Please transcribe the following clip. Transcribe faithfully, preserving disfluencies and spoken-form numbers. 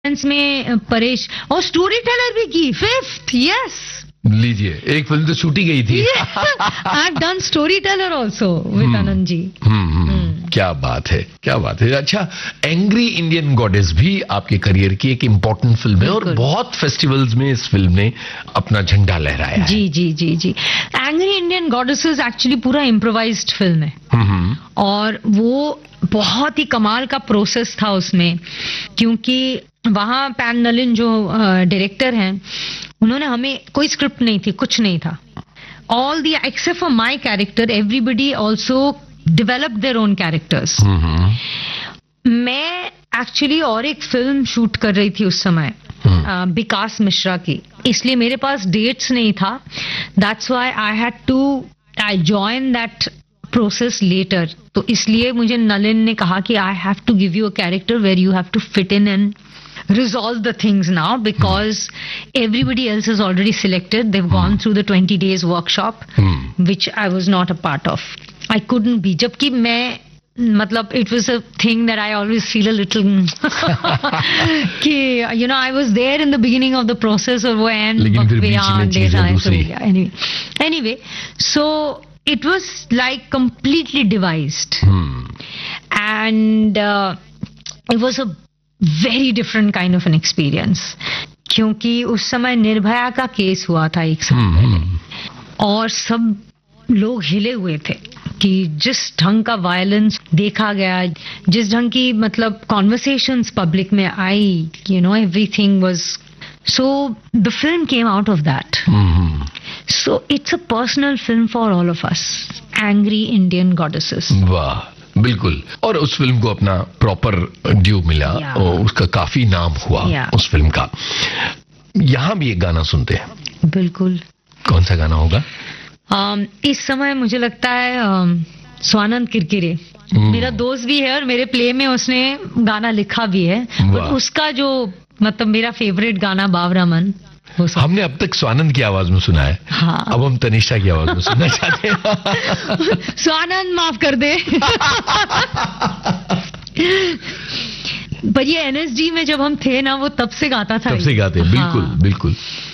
में परेश और story teller भी की फिफ्थ. यस, लीजिए, एक फिल्म तो छूटी गई थी. I have done story teller also with Anand ji. हम्म, क्या बात है, क्या बात है. अच्छा, एंग्री इंडियन गॉडेस भी आपके करियर की एक इम्पोर्टेंट फिल्म है और बहुत फेस्टिवल्स में इस फिल्म ने अपना झंडा लहराया है. जी जी जी जी. एंग्री इंडियन गॉडेसेस एक्चुअली पूरा इम्प्रोवाइज्ड फिल्म है और वो बहुत ही कमाल का प्रोसेस था उसमें, क्योंकि वहां पैन नलिन जो डायरेक्टर हैं, उन्होंने हमें कोई स्क्रिप्ट नहीं थी, कुछ नहीं था. All the except for my character everybody also develop their own characters. मैं एक्चुअली और एक फिल्म शूट कर रही थी उस समय, विकास मिश्रा की, इसलिए मेरे पास डेट्स नहीं था. That's why I had to I join that process letter. तो इसलिए मुझे नलिन ने कहा कि I have to give you a character where you have to fit in and resolve the things now, because everybody else is already selected. They've gone through the twenty days workshop, which I was not a part of. I couldn't be. जबकि मैं, मतलब it was a thing that I always feel a little कि you know I was there in the beginning of the process और वो end लेकिन फिर बीच में चीजें दूसरी. Anyway, anyway, so it was like completely devised, and uh, it was a very different kind of an experience, क्योंकि उस समय निर्भया का केस हुआ था एक साल पहले और सब लोग हिले हुए थे कि जिस ढंग का वायलेंस देखा गया, जिस ढंग की मतलब कॉन्वर्सेशंस पब्लिक में आई, you know everything was, so the film came out of that. So it's a personal film for all of us, angry Indian goddesses. वाह, बिल्कुल. और उस फिल्म को अपना प्रॉपर ड्यू मिला और उसका काफी नाम हुआ उस फिल्म का. यहाँ भी एक गाना सुनते हैं. बिल्कुल. कौन सा गाना होगा? um, इस समय मुझे लगता है um, स्वानंद किरकिरे मेरा दोस्त भी है और मेरे प्ले में उसने गाना लिखा भी है. और उसका जो मतलब मेरा फेवरेट गाना बावरा मन, हमने अब तक स्वानंद की आवाज में सुना है. हाँ. अब हम तनिष्ठा की आवाज में सुनना चाहते हैं. स्वानंद माफ कर दे. पर ये एनएसडी में जब हम थे ना, वो तब से गाता था. तब से गाते. बिल्कुल. हाँ. बिल्कुल.